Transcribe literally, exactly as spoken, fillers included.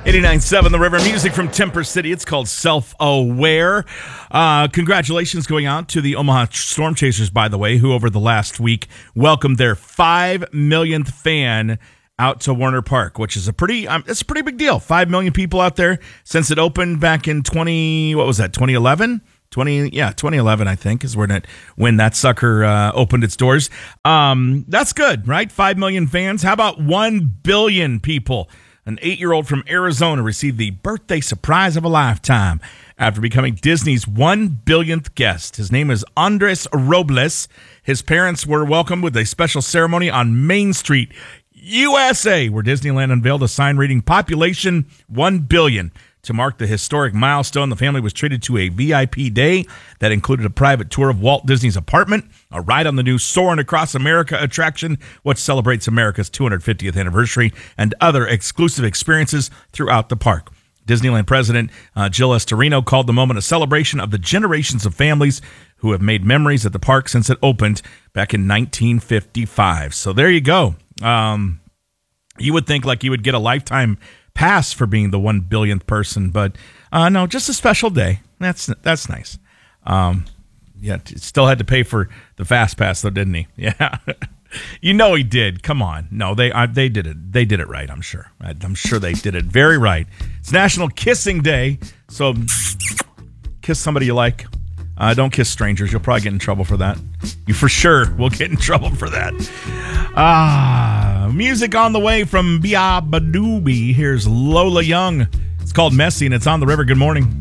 eighty-nine point seven The River, music from Temper City. It's called Self-Aware. Uh, congratulations going out to the Omaha Storm Chasers, by the way, who over the last week welcomed their five millionth fan out to Warner Park, which is a pretty um, it's a pretty big deal. five million people out there since it opened back in twenty what was that, twenty eleven? twenty yeah, twenty eleven, I think, is when it when that sucker uh, opened its doors. Um, that's good, right? five million fans. How about one billion people? An eight-year-old from Arizona received the birthday surprise of a lifetime after becoming Disney's one billionth guest. His name is Andres Robles. His parents were welcomed with a special ceremony on Main Street, U S A, where Disneyland unveiled a sign reading Population one billion. To mark the historic milestone, the family was treated to a V I P day that included a private tour of Walt Disney's apartment, a ride on the new Soarin' Across America attraction, which celebrates America's two hundred fiftieth anniversary, and other exclusive experiences throughout the park. Disneyland President uh, Jill Estorino called the moment a celebration of the generations of families who have made memories at the park since it opened back in nineteen fifty-five. So there you go. Um, you would think like you would get a lifetime pass for being the one billionth person, but uh, no, just a special day. That's that's nice. Um, yeah, still had to pay for the fast pass though, didn't he? Yeah, you know he did. Come on, no, they uh, they did it. They did it right. I'm sure. I'm sure they did it very right. It's National Kissing Day, so kiss somebody you like. Uh, don't kiss strangers. You'll probably get in trouble for that. You for sure will get in trouble for that. Ah, music on the way from Bia Badoobie. Here's Lola Young. It's called Messy, and it's on the river. Good morning.